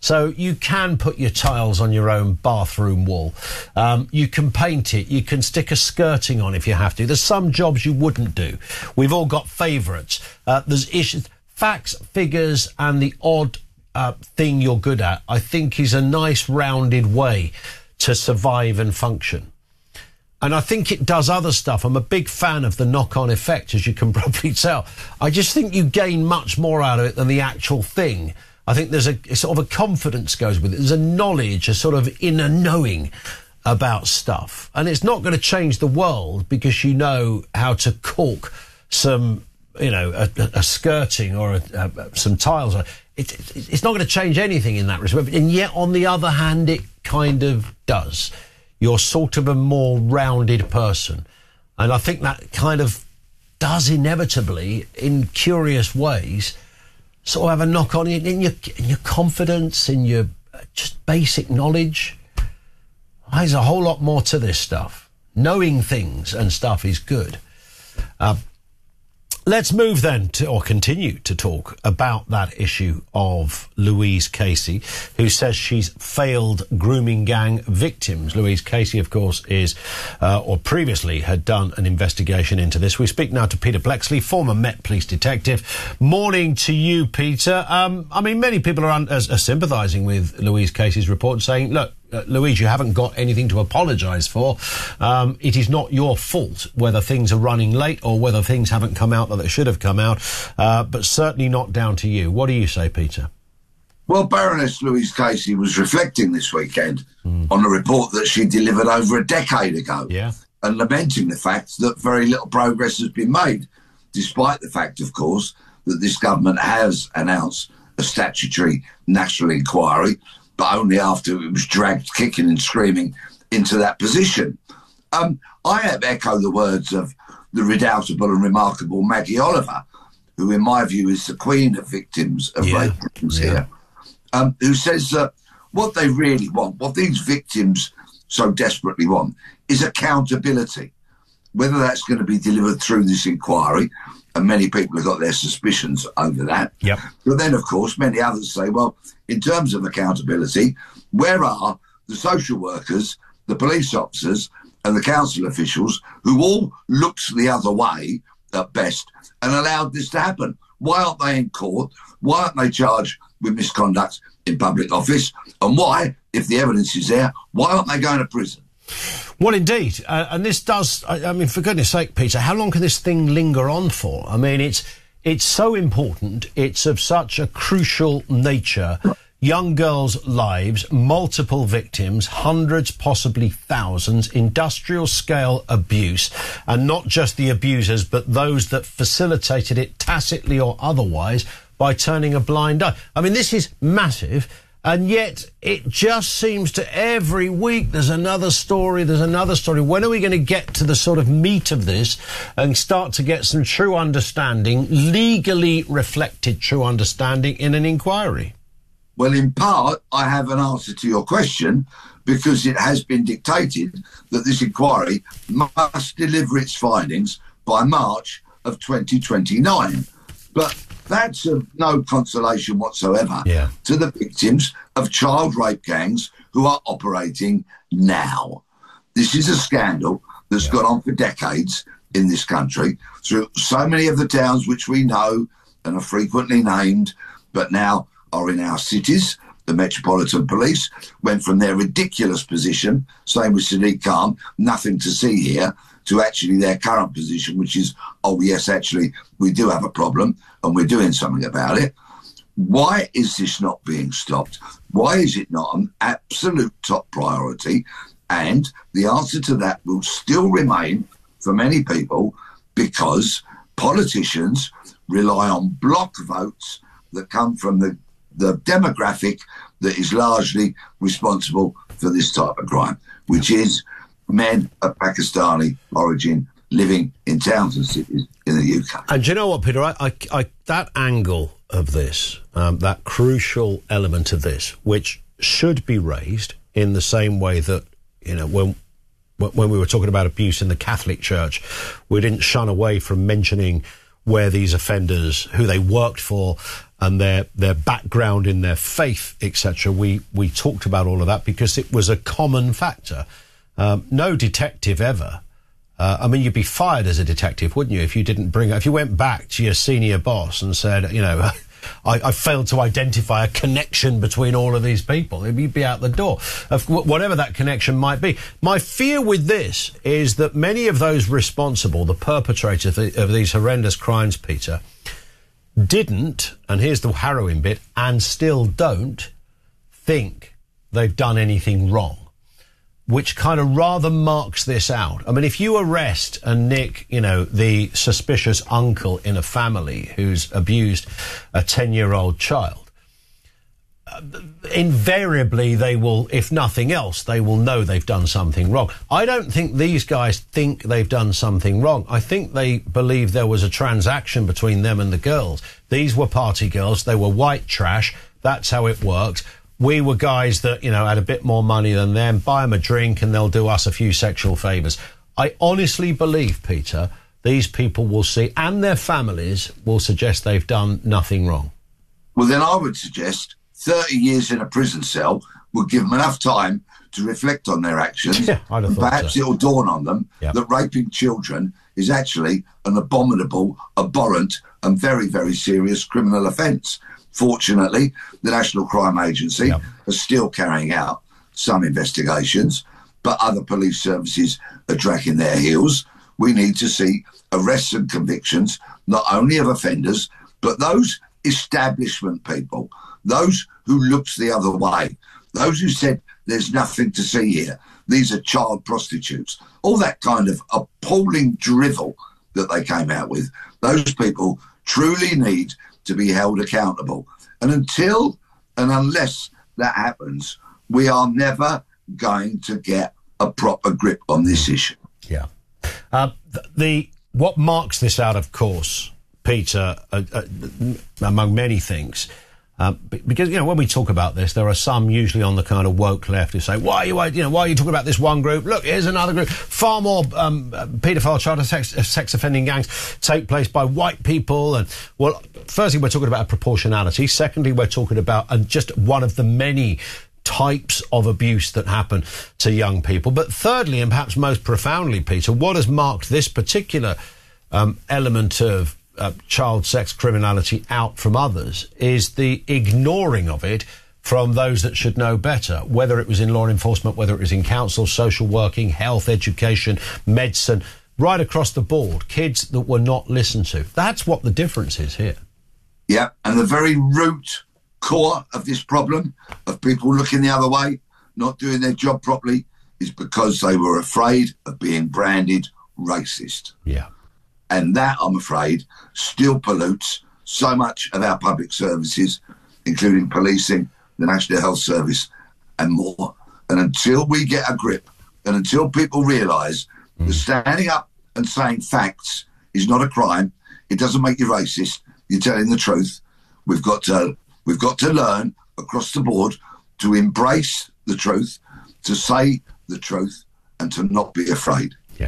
So you can put your tiles on your own bathroom wall. Um, you can paint it. You can stick a skirting on if you have to. There's some jobs you wouldn't do. We've all got favourites. Uh, there's issues, facts, figures, and the odd uh, thing you're good at, I think is a nice rounded way to survive and function. And I think it does other stuff. I'm a big fan of the knock-on effect, as you can probably tell. I just think you gain much more out of it than the actual thing. I think there's a, a sort of a confidence goes with it. There's a knowledge, a sort of inner knowing about stuff. And it's not going to change the world because you know how to caulk some, you know, a, a skirting or a, a, some tiles. It, it, it's not going to change anything in that respect. And yet, on the other hand, it kind of does. You're sort of a more rounded person. And I think that kind of does inevitably, in curious ways, sort of have a knock on in, in, your, in your confidence, in your just basic knowledge. There's a whole lot more to this stuff. Knowing things and stuff is good. Uh, Let's move then to, or continue to talk about that issue of Louise Casey, who says she's failed grooming gang victims. Louise Casey, of course, is, uh, or previously had done an investigation into this. We speak now to Peter Blexley, former Met Police detective. Morning to you, Peter. Um, I mean, many people are, un- are, are sympathising with Louise Casey's report, saying, look, Uh, Louise, you haven't got anything to apologise for. Um, it is not your fault whether things are running late or whether things haven't come out that they should have come out, uh, but certainly not down to you. What do you say, Peter? Well, Baroness Louise Casey was reflecting this weekend mm. on a report that she delivered over a decade ago, yeah. and lamenting the fact that very little progress has been made, despite the fact, of course, that this government has announced a statutory national inquiry, but only after it was dragged kicking and screaming into that position. Um, I have echoed the words of the redoubtable and remarkable Maggie Oliver, who in my view is the queen of victims of yeah. rape victims yeah. here, um, who says that what they really want, what these victims so desperately want, is accountability. Whether that's going to be delivered through this inquiry, and many people have got their suspicions over that. Yep. But then, of course, many others say, well, in terms of accountability, where are the social workers, the police officers and the council officials who all looked the other way at best and allowed this to happen? Why aren't they in court? Why aren't they charged with misconduct in public office? And why, if the evidence is there, why aren't they going to prison? Well, indeed. Uh, and this does, I, I mean, for goodness sake, Peter, how long can this thing linger on for? I mean, it's it's so important. It's of such a crucial nature. Young girls' lives, multiple victims, hundreds, possibly thousands, industrial scale abuse, and not just the abusers, but those that facilitated it tacitly or otherwise by turning a blind eye. I mean, this is massive. And yet it just seems to every week there's another story, there's another story. When are we going to get to the sort of meat of this and start to get some true understanding, legally reflected true understanding in an inquiry? Well, in part, I have an answer to your question, because it has been dictated that this inquiry must deliver its findings by March of twenty twenty-nine. But that's of no consolation whatsoever yeah. to the victims of child rape gangs who are operating now. This is a scandal that's yeah. gone on for decades in this country through so many of the towns which we know and are frequently named, but now are in our cities. The Metropolitan Police went from their ridiculous position, same with Sadiq Khan, nothing to see here, to actually their current position, which is, oh, yes, actually, we do have a problem and we're doing something about it. Why is this not being stopped? Why is it not an absolute top priority? And the answer to that will still remain for many people, because politicians rely on block votes that come from the, the demographic that is largely responsible for this type of crime, which is men of Pakistani origin living in towns and cities in the U K. And do you know what, Peter? I, I, I, that angle of this, um, that crucial element of this, which should be raised in the same way that, you know, when when we were talking about abuse in the Catholic Church, we didn't shun away from mentioning where these offenders, who they worked for, and their their background in their faith, et cetera. We we talked about all of that because it was a common factor. Um, no detective ever. Uh, I mean, you'd be fired as a detective, wouldn't you, if you didn't bring if you went back to your senior boss and said, you know, I, I failed to identify a connection between all of these people. You'd be out the door, of whatever that connection might be. My fear with this is that many of those responsible, the perpetrators of, the, of these horrendous crimes, Peter, didn't, and here's the harrowing bit, and still don't think they've done anything wrong, which kind of rather marks this out. I mean, if you arrest and nick, you know, the suspicious uncle in a family who's abused a ten-year-old child, uh, invariably they will, if nothing else, they will know they've done something wrong. I don't think these guys think they've done something wrong. I think they believe there was a transaction between them and the girls. These were party girls. They were white trash. That's how it works. We were guys that, you know, had a bit more money than them, buy them a drink and they'll do us a few sexual favours. I honestly believe, Peter, these people will see, and their families will suggest they've done nothing wrong. Well, then I would suggest thirty years in a prison cell would give them enough time to reflect on their actions. Yeah, I'd have and thought perhaps so. it'll dawn on them Yep. that raping children is actually an abominable, abhorrent and very, very serious criminal offence. Fortunately, the National Crime Agency Yep. is still carrying out some investigations, but other police services are dragging their heels. We need to see arrests and convictions, not only of offenders, but those establishment people, those who looked the other way, those who said there's nothing to see here. These are child prostitutes. All that kind of appalling drivel that they came out with. Those people truly need to be held accountable. And until and unless that happens, we are never going to get a proper grip on this issue. Yeah. Uh, the, the what marks this out, of course, Peter, uh, uh, among many things, uh, because, you know, when we talk about this, there are some usually on the kind of woke left who say, why are you, you know, why are you talking about this one group? Look, here's another group. Far more um, paedophile child sex, sex offending gangs take place by white people. And, well, firstly, we're talking about a proportionality. Secondly, we're talking about uh, just one of the many types of abuse that happen to young people. But thirdly, and perhaps most profoundly, Peter, what has marked this particular um, element of uh, child sex criminality out from others is the ignoring of it from those that should know better, whether it was in law enforcement, whether it was in council, social working, health, education, medicine, right across the board, kids that were not listened to. That's what the difference is here. Yeah, and the very root core of this problem of people looking the other way, not doing their job properly, is because they were afraid of being branded racist. Yeah. And that, I'm afraid, still pollutes so much of our public services, including policing, the National Health Service, and more. And until we get a grip, and until people realise mm. that standing up and saying facts is not a crime, it doesn't make you racist, you're telling the truth, we've got to We've got to learn across the board to embrace the truth, to say the truth, and to not be afraid. Yeah.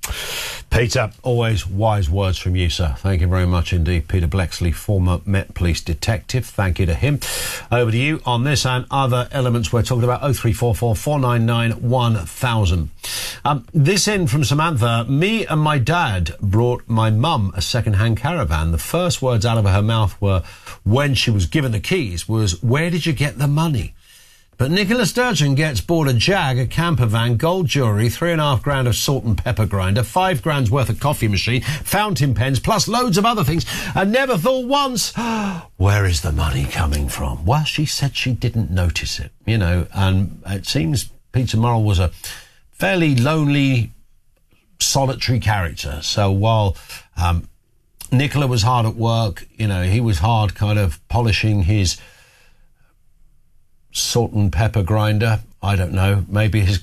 Peter, always wise words from you, sir. Thank you very much indeed. Peter Blexley, former Met Police detective. Thank you to him. Over to you on this and other elements we're talking about. oh three four four, four nine nine, one thousand. Um, this in from Samantha. Me and my dad brought my mum a second-hand caravan. The first words out of her mouth were, when she was given the keys, was, where did you get the money? But Nicola Sturgeon gets bought a Jag, a camper van, gold jewellery, three and a half grand of salt and pepper grinder, five grand's worth of coffee machine, fountain pens, plus loads of other things, and never thought once, where is the money coming from? Well, she said she didn't notice it, you know, and it seems Peter Murrell was a fairly lonely, solitary character. So while um, Nicola was hard at work, you know, he was hard kind of polishing his salt and pepper grinder. I don't know, maybe his...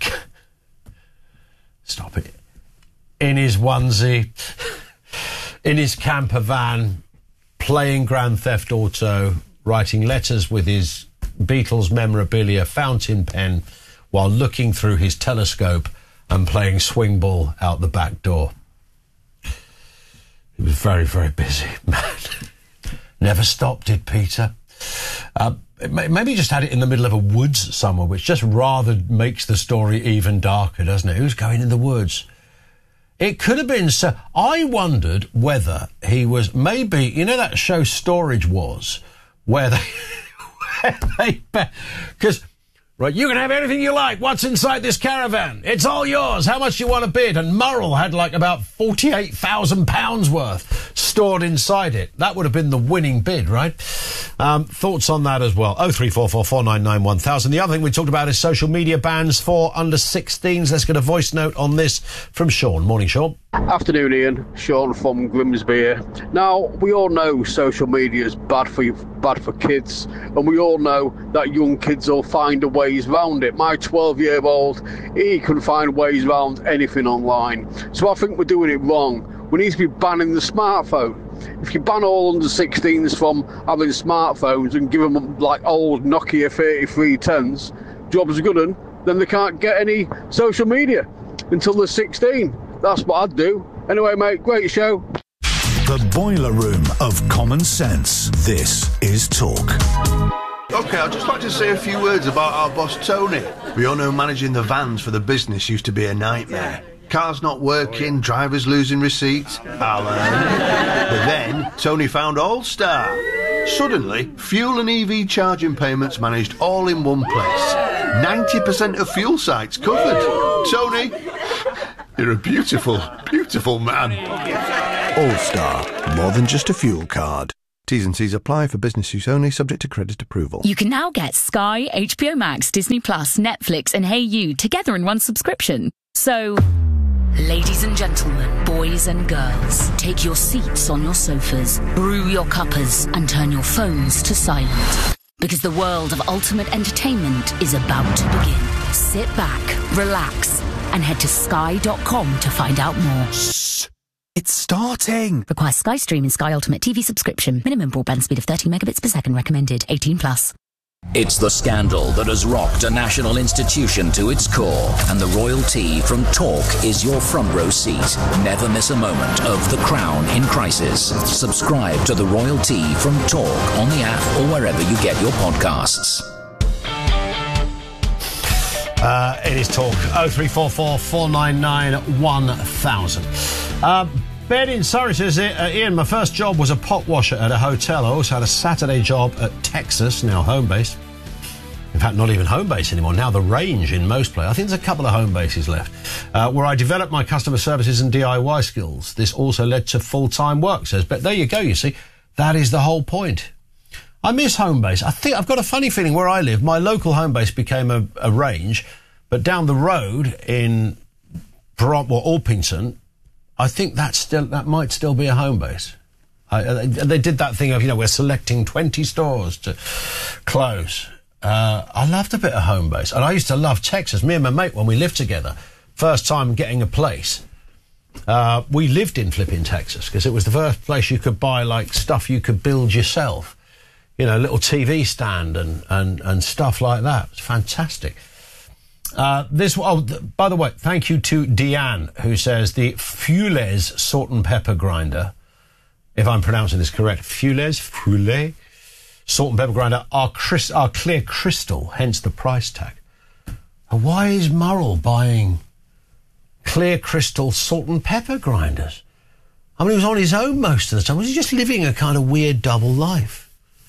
Stop it. In his onesie, in his camper van, playing Grand Theft Auto, writing letters with his Beatles memorabilia fountain pen while looking through his telescope and playing swing ball out the back door. He was very, very busy, man. Never stopped, did Peter? Uh, maybe just had it in the middle of a woods somewhere, which just rather makes the story even darker, doesn't it? Who's going in the woods? It could have been so. I wondered whether he was maybe, you know, that show Storage Wars, where they, where they, because, right, you can have anything you like. What's inside this caravan? It's all yours. How much do you want to bid? And Murrell had like about forty-eight thousand pounds worth stored inside it. That would have been the winning bid, right? Um, thoughts on that as well? oh three four four, four nine nine, one thousand. The other thing we talked about is social media bans for under sixteens. Let's get a voice note on this from Sean. Morning, Sean. Afternoon, Ian. Sean from Grimsby here. Now, we all know social media is bad for you, bad for kids, and we all know that young kids will find a ways round it. My twelve-year-old, he can find ways round anything online. So I think we're doing it wrong. We need to be banning the smartphone. If you ban all under sixteens from having smartphones and give them like old Nokia thirty-three tens, jobs are good, and then they can't get any social media until they're sixteen. That's what I'd do. Anyway, mate, great show. The boiler room of common sense. This is Talk. OK, I'd just like to say a few words about our boss Tony. We all know managing the vans for the business used to be a nightmare. Cars not working, drivers losing receipts. Alan. But then Tony found All-Star. Suddenly, fuel and E V charging payments managed all in one place. ninety percent of fuel sites covered. Tony, you're a beautiful, beautiful man. All-Star, more than just a fuel card. T's and C's apply for business use only, subject to credit approval. You can now get Sky, H B O Max, Disney Plus, Netflix and Hey You together in one subscription. So, ladies and gentlemen, boys and girls, take your seats on your sofas, brew your cuppers and turn your phones to silent. Because the world of ultimate entertainment is about to begin. Sit back, relax and head to sky dot com to find out more. Shh. It's starting. Requires Sky Stream and Sky Ultimate T V subscription. Minimum broadband speed of thirty megabits per second recommended. eighteen plus. It's the scandal that has rocked a national institution to its core, and the royalty from Talk is your front row seat. Never miss a moment of The Crown in crisis. Subscribe to the royalty from Talk on the app or wherever you get your podcasts. Uh, it is Talk. oh three four four, four nine nine, one thousand. Uh, Ben in Surrey says, uh, Ian, my first job was a pot washer at a hotel. I also had a Saturday job at Texas, now home base. In fact, not even home base anymore. Now the Range in most places. I think there's a couple of home bases left, uh, where I developed my customer services and D I Y skills. This also led to full-time work, says Ben. There you go, you see. That is the whole point. I miss home base. I think I've got a funny feeling where I live, my local home base became a, a Range, but down the road in Brom or Orpington, I think that's still, that might still be a home base. I, they did that thing of, you know, we're selecting twenty stores to close. Uh, I loved a bit of home base. And I used to love Texas. Me and my mate, when we lived together, first time getting a place, uh, we lived in flipping Texas because it was the first place you could buy, like, stuff you could build yourself. You know, little T V stand and, and, and stuff like that. It's fantastic. Uh, this, oh, th- by the way, thank you to Deanne, who says the Fules salt and pepper grinder, if I'm pronouncing this correct, Fules, Fule, salt and pepper grinder are, cris- are clear crystal, hence the price tag. And why is Murrell buying clear crystal salt and pepper grinders? I mean, he was on his own most of the time. Was he just living a kind of weird double life?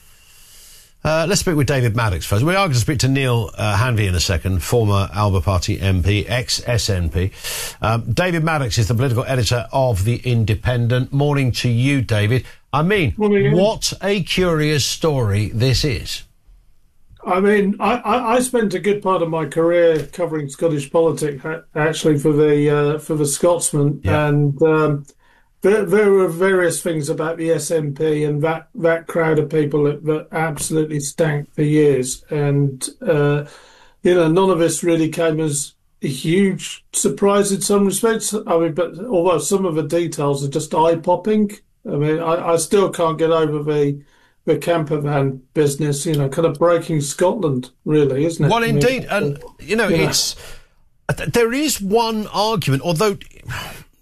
Uh, let's speak with David Maddox first. We are going to speak to Neil uh, Hanvey in a second, former Alba Party M P, ex-S N P. Um, David Maddox is the political editor of The Independent. Morning to you, David. I mean, Morning. What a curious story this is. I mean, I, I, I spent a good part of my career covering Scottish politics, actually, for the uh, for the Scotsman, yeah. and um, there, there were various things about the S N P and that, that crowd of people that, that absolutely stank for years. And, uh, you know, none of this really came as a huge surprise in some respects. I mean, but although some of the details are just eye-popping, I mean, I, I still can't get over the the camper van business, you know, kind of breaking Scotland, really, isn't it? Well, indeed. I mean, and, you know, you it's... Know. There is one argument, although...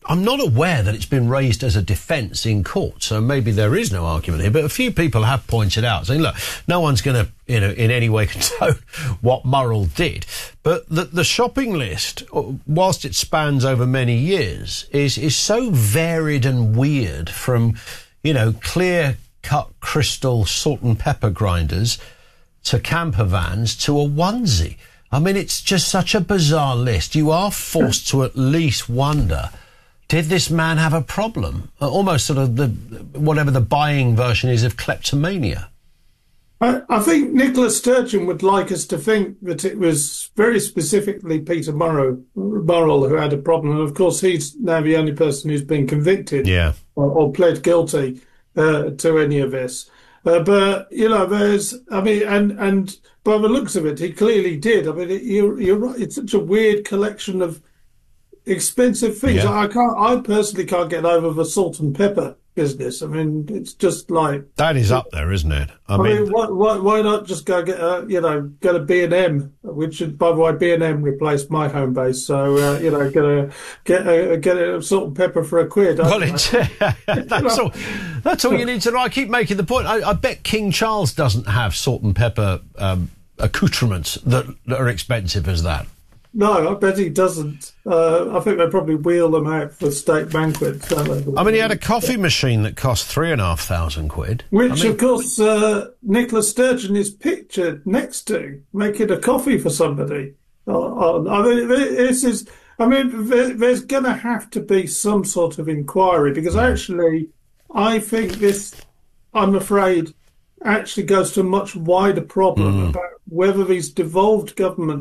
I'm not aware that it's been raised as a defence in court, so maybe there is no argument here. But a few people have pointed out, saying, look, no one's going to, you know, in any way condone what Murrell did. But the, the shopping list, whilst it spans over many years, is, is so varied and weird, from, you know, clear-cut crystal salt and pepper grinders to camper vans to a onesie. I mean, it's just such a bizarre list. You are forced to at least wonder, did this man have a problem? Almost sort of the whatever the buying version is of kleptomania. I, I think Nicola Sturgeon would like us to think that it was very specifically Peter Murrell, Murrell who had a problem. And, of course, he's now the only person who's been convicted yeah. or, or pled guilty uh, to any of this. Uh, but, you know, there's, I mean, and, and by the looks of it, he clearly did. I mean, it, you're, you're right. It's such a weird collection of expensive things. Yeah. I can't. I personally can't get over the salt and pepper business. I mean, it's just like that is up there, isn't it? I, I mean, mean, why, why, why not just go get a, you know, get a B and M, which, by the way, B and M replaced my home base. So uh, you know, get a get a get a salt and pepper for a quid. Well, it's, that's all. That's all you need to know. I keep making the point. I, I bet King Charles doesn't have salt and pepper um, accoutrements that, that are expensive as that. No, I bet he doesn't. Uh, I think they probably wheel them out for state banquets. Don't they? I mean, he had a coffee machine that cost three and a half thousand quid. Which, I mean, of course, uh, Nicola Sturgeon is pictured next to, making a coffee for somebody. Uh, I mean, this is. I mean, there, there's going to have to be some sort of inquiry, because actually, I think this, I'm afraid, actually goes to a much wider problem mm. about whether these devolved government